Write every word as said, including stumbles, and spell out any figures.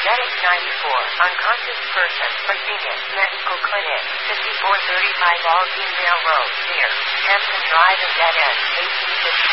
Medic ninety-four, unconscious person, Virginia, Medical Clinic, fifty-four thirty-five Aldine Road, near Hampton Drive and Dead End, eighteen fifty.